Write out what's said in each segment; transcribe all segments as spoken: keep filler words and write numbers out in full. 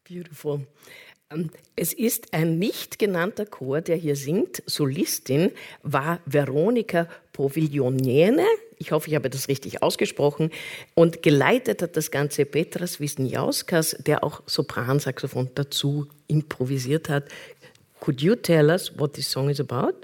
Beautiful. Es ist ein nicht genannter Chor, der hier singt. Solistin war Veronika Poviljoniene. Ich hoffe, ich habe das richtig ausgesprochen. Und geleitet hat das Ganze Petras Wisniauskas, der auch Sopransaxophon dazu improvisiert hat. Could you tell us what this song is about?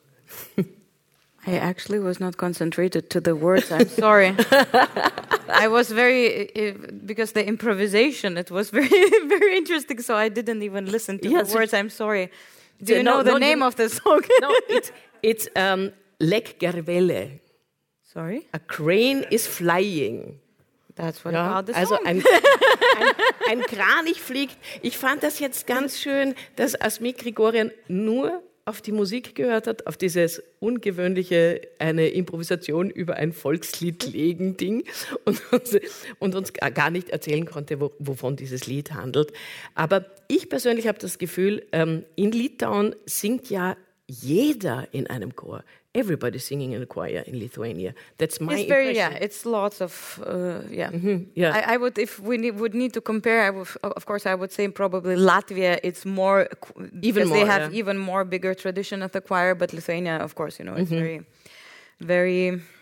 I actually was not concentrated to the words. I'm sorry. I was very, because the improvisation, it was very, very interesting, so I didn't even listen to yes. the words. I'm sorry. Do you no, know the no, name you, of the song? No, it's, it's um, Lek Gervelle. Sorry? A crane is flying. That's what ja, about the also song. ein, ein, ein Kranich fliegt. Ich fand das jetzt ganz schön, dass Asmik Grigorian nur auf die Musik gehört hat, auf dieses ungewöhnliche, eine Improvisation über ein Volkslied legen Ding und, und uns gar nicht erzählen konnte, wo, wovon dieses Lied handelt. Aber ich persönlich habe das Gefühl, in Litauen singt ja jeder in einem Chor. Everybody's singing in a choir in Lithuania. That's my it's very, impression. Yeah, it's lots of, uh, yeah. Mm-hmm, yeah. I, I would, if we need, would need to compare, I would, of course, I would say probably Latvia, it's more, even more, they have yeah. even more bigger tradition of the choir, but Lithuania, of course, you know, it's mm-hmm. very, very,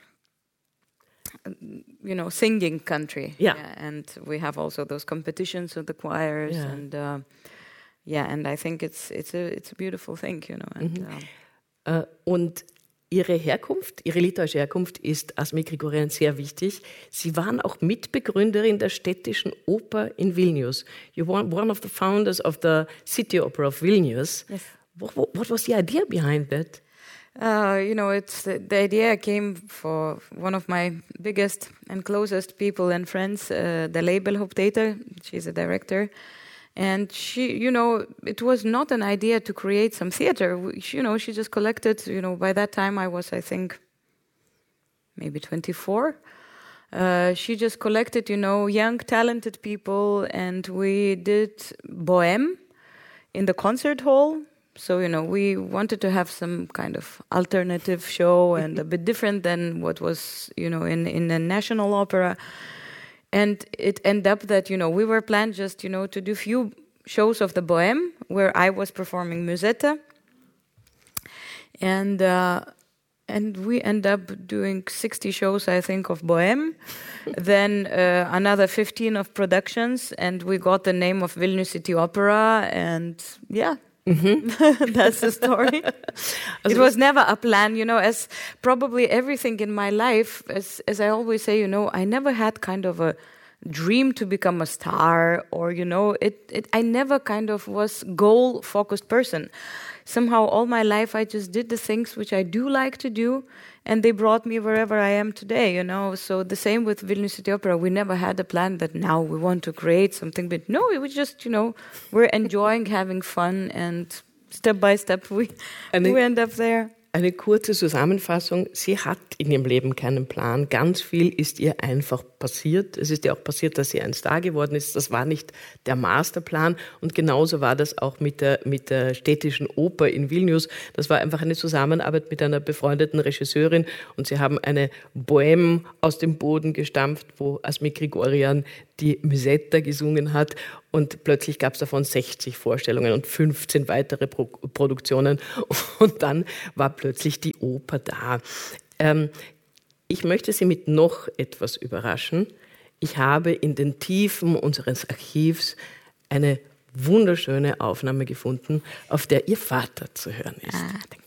you know, singing country. Yeah. yeah. And we have also those competitions of the choirs, yeah. and uh, yeah, and I think it's it's a it's a beautiful thing, you know. And, mm-hmm. uh, und Ihre Herkunft, Ihre litauische Herkunft ist Asmik Grigorian sehr wichtig. Sie waren auch Mitbegründerin der Städtischen Oper in Vilnius. You were one of the founders of the City Opera of Vilnius. Yes. What, what, what was the idea behind that? Uh, you know, it's the, the idea came for one of my biggest and closest people and friends, uh, the label Hoptater. She's a director. And she, you know, it was not an idea to create some theater. You know, she just collected, you know, by that time I was, I think, maybe twenty-four. Uh, she just collected, you know, young, talented people, and we did Bohème in the concert hall. So, you know, we wanted to have some kind of alternative show and a bit different than what was, you know, in, in the National Opera. And it ended up that, you know, we were planned just, you know, to do few shows of the Bohème, where I was performing Musetta. And uh, and we end up doing sixty shows, I think, of Bohème. Then uh, another fifteen of productions, and we got the name of Vilnius City Opera, and yeah. Mm-hmm. That's the story. It was never a plan, you know, as probably everything in my life, as as I always say, you know, I never had kind of a dream to become a star, or, you know, it, it I never kind of was goal-focused person. Somehow all my life I just did the things which I do like to do, and they brought me wherever I am today, you know. So the same with Vilnius City Opera. We never had a plan that now we want to create something, but no, it was just, you know, we're enjoying having fun, and step by step we, eine, we end up there. Eine kurze Zusammenfassung. Sie hat in ihrem Leben keinen Plan. Ganz viel ist ihr einfach passiert. Es ist ja auch passiert, dass sie ein Star geworden ist. Das war nicht der Masterplan. Und genauso war das auch mit der, mit der Städtischen Oper in Vilnius. Das war einfach eine Zusammenarbeit mit einer befreundeten Regisseurin. Und sie haben eine Bohème aus dem Boden gestampft, wo Asmik Grigorian die Musetta gesungen hat. Und plötzlich gab es davon sechzig Vorstellungen und fünfzehn weitere Pro- Produktionen. Und dann war plötzlich die Oper da. Ähm, ich möchte Sie mit noch etwas überraschen. Ich habe in den Tiefen unseres Archivs eine wunderschöne Aufnahme gefunden, auf der Ihr Vater zu hören ist. Ah,